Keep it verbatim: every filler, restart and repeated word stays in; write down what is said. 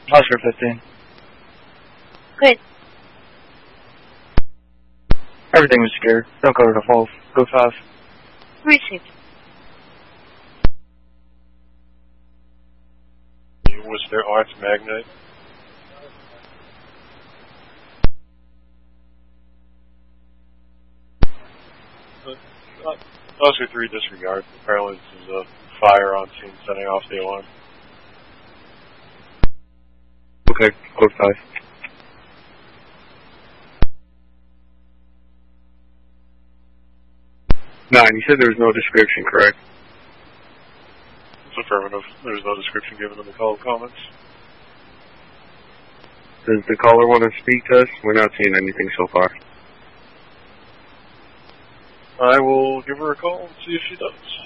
Oscar fifteen. Good. Everything was secure. No cover to false. Go five. Received. Was there arts magnate? Uh, Oscar three disregard. Apparently this is a fire on scene setting off the alarm. Okay, code five. Nine, you said there was no description, correct? It's affirmative. There's no description given in the call comments. Does the caller want to speak to us? We're not seeing anything so far. I will give her a call and see if she does.